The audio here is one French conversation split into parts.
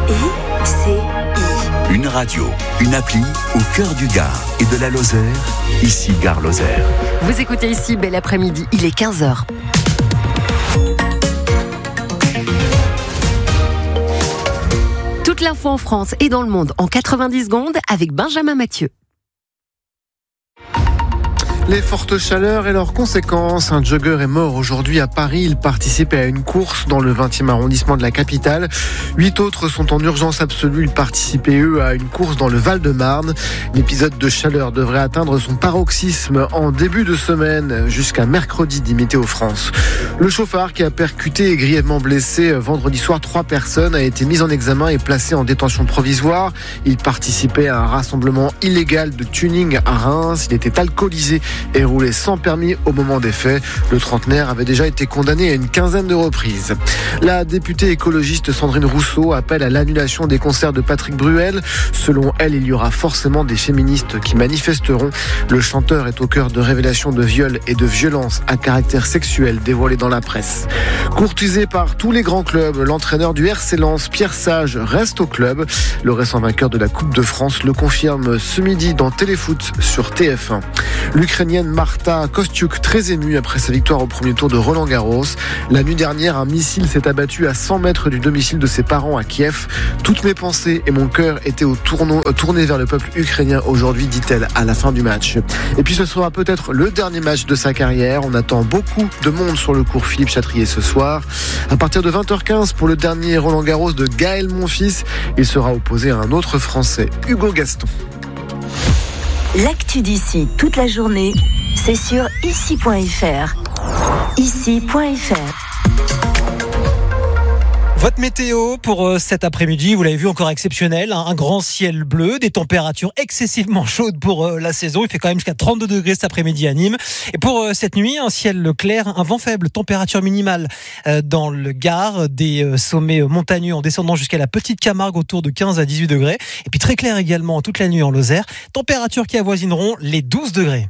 RCI. Une radio, une appli au cœur du Gard et de la Lozère, ici Gare Lozère. Vous écoutez ici Bel Après-midi, il est 15h. Toute l'info en France et dans le monde en 90 secondes avec Benjamin Mathieu. Les fortes chaleurs et leurs conséquences. Un jogger est mort aujourd'hui à Paris. Il participait à une course dans le 20e arrondissement de la capitale. 8 autres sont en urgence absolue. Ils participaient, eux, à une course dans le Val-de-Marne. L'épisode de chaleur devrait atteindre son paroxysme en début de semaine jusqu'à mercredi, dit Météo France. Le chauffard qui a percuté et grièvement blessé vendredi soir 3 personnes a été mis en examen et placé en détention provisoire. Il participait à un rassemblement illégal de tuning à Reims. Il était alcoolisé et roulait sans permis au moment des faits. Le trentenaire avait déjà été condamné à une quinzaine de reprises. La députée écologiste Sandrine Rousseau appelle à l'annulation des concerts de Patrick Bruel. Selon elle, il y aura forcément des féministes qui manifesteront. Le chanteur est au cœur de révélations de viols et de violences à caractère sexuel dévoilées dans la presse. Courtisé par tous les grands clubs, l'entraîneur du RC Lens, Pierre Sage, reste au club. Le récent vainqueur de la Coupe de France le confirme ce midi dans Téléfoot sur TF1. L'Ukrainienne Marta Kostyuk, très émue après sa victoire au premier tour de Roland-Garros. La nuit dernière, un missile s'est abattu à 100 mètres du domicile de ses parents à Kiev. Toutes mes pensées et mon cœur étaient tournés vers le peuple ukrainien aujourd'hui, dit-elle à la fin du match. Et puis ce sera peut-être le dernier match de sa carrière. On attend beaucoup de monde sur le cours Philippe Chatrier ce soir. À partir de 20h15 pour le dernier Roland-Garros de Gaël Monfils, il sera opposé à un autre Français, Hugo Gaston. L'actu d'ici toute la journée, c'est sur ici.fr. Ici.fr. Votre météo pour cet après-midi, vous l'avez vu, encore exceptionnel, un grand ciel bleu, des températures excessivement chaudes pour la saison. Il fait quand même jusqu'à 32 degrés cet après-midi à Nîmes. Et pour cette nuit, un ciel clair, un vent faible, température minimale dans le Gard, des sommets montagneux en descendant jusqu'à la Petite Camargue autour de 15 à 18 degrés. Et puis très clair également toute la nuit en Lozère, températures qui avoisineront les 12 degrés.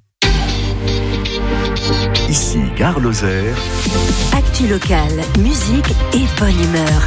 Ici Gare Lozère. Actu locale, musique et bonne humeur.